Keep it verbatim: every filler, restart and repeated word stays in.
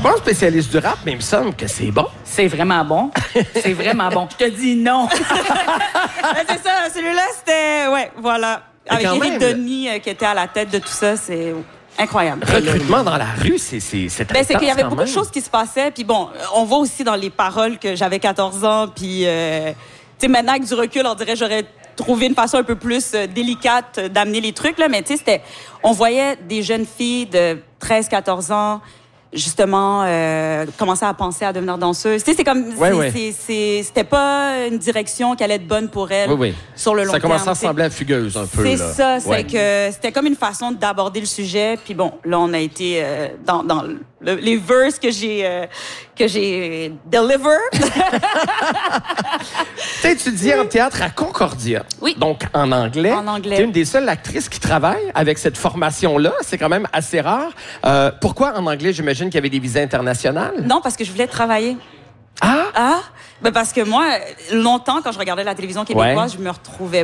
pas un spécialiste du rap, mais il me semble que c'est bon. C'est vraiment bon. C'est vraiment bon. Je te dis non. C'est ça, celui-là, c'était... Ouais, voilà. Avec quand Éric même, Denis euh, qui était à la tête de tout ça, c'est incroyable. Recrutement dans la rue, c'est c'est c'est Ben, c'est qu'il y avait intense beaucoup quand de même. choses qui se passaient. Puis bon, on voit aussi dans les paroles que j'avais quatorze ans. Puis, euh, tu sais, maintenant, avec du recul, on dirait que j'aurais trouvé une façon un peu plus euh, délicate euh, d'amener les trucs, là. Mais tu sais, c'était... On voyait des jeunes filles de treize quatorze ans, justement, euh, commencer à penser à devenir danseuse. Tu sais, c'est comme... Ouais, c'est, ouais. c'est, c'est, c'était pas une direction qui allait être bonne pour elle Oui, oui. sur le long Ça terme. commençait à tu sais. ressembler à Fugueuse un peu. C'est là. ça, c'est Ouais. que c'était comme une façon d'aborder le sujet. Puis bon, là, on a été euh, dans, dans le- les verses que j'ai euh, que j'ai deliver. Tu as étudié en théâtre à Concordia. Oui. Donc, en anglais. En anglais. Tu es une des seules actrices qui travaille avec cette formation-là. C'est quand même assez rare. Euh, pourquoi en anglais? J'imagine qu'il y avait des visas internationales. Non, parce que je voulais travailler. Ah! Ah, ben parce que moi, longtemps, quand je regardais la télévision québécoise, Ouais. je me retrouvais